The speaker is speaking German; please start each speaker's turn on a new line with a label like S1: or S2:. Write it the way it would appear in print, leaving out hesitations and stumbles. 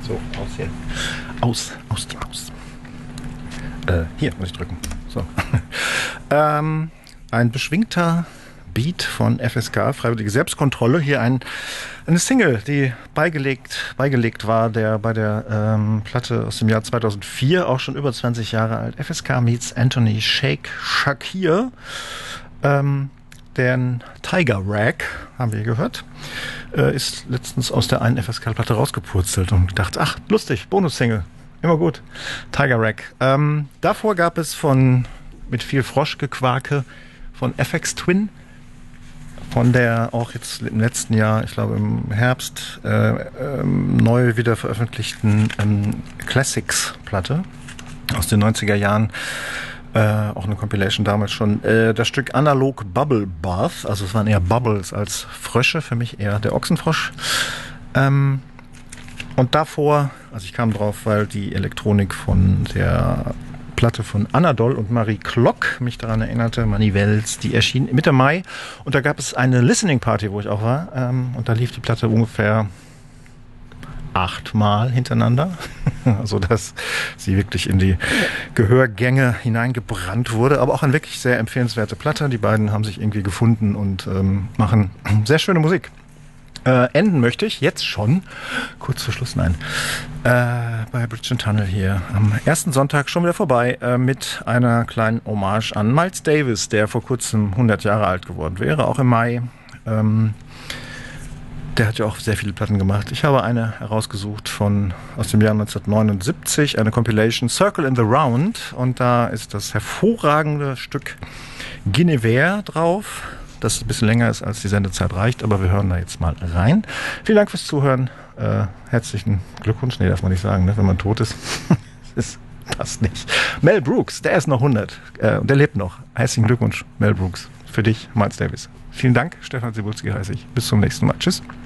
S1: So, aus hier. Aus dem Haus. Hier muss ich drücken. So. Ein beschwingter Beat von FSK, Freiwillige Selbstkontrolle. Hier eine Single, die beigelegt war, der bei der Platte aus dem Jahr 2004, auch schon über 20 Jahre alt. FSK meets Anthony Shakir. Den Tiger Rag, haben wir gehört, ist letztens aus der einen FSK-Platte rausgepurzelt und gedacht, ach, lustig, Bonus-Single, immer gut. Tiger Rag. Davor gab es mit viel Froschgequake von FX Twin, von der auch jetzt im letzten Jahr, ich glaube im Herbst, neu wieder veröffentlichten Classics-Platte aus den 90er Jahren. Auch eine Compilation damals schon. Das Stück Analog Bubble Bath, also es waren eher Bubbles als Frösche, für mich eher der Ochsenfrosch. Und davor, also ich kam drauf, weil die Elektronik von der Platte von Anadol und Marie Klock mich daran erinnerte, Manivels, die erschien Mitte Mai. Und da gab es eine Listening Party, wo ich auch war. Und da lief die Platte ungefähr 8-mal hintereinander, also dass sie wirklich in die Gehörgänge hineingebrannt wurde, aber auch eine wirklich sehr empfehlenswerte Platte. Die beiden haben sich irgendwie gefunden und machen sehr schöne Musik. Enden möchte ich jetzt schon, kurz vor Schluss, bei Bridge and Tunnel hier am ersten Sonntag schon wieder vorbei mit einer kleinen Hommage an Miles Davis, der vor kurzem 100 Jahre alt geworden wäre, auch im Mai. Der hat ja auch sehr viele Platten gemacht. Ich habe eine herausgesucht aus dem Jahr 1979, eine Compilation Circle in the Round. Und da ist das hervorragende Stück Guinevere drauf, das ein bisschen länger ist, als die Sendezeit reicht. Aber wir hören da jetzt mal rein. Vielen Dank fürs Zuhören. Herzlichen Glückwunsch. Nee, darf man nicht sagen, ne? Wenn man tot ist. Das passt nicht. Mel Brooks, der ist noch 100. Und der lebt noch. Herzlichen Glückwunsch, Mel Brooks. Für dich, Miles Davis. Vielen Dank, Stefan Sibulski heiße ich. Bis zum nächsten Mal. Tschüss.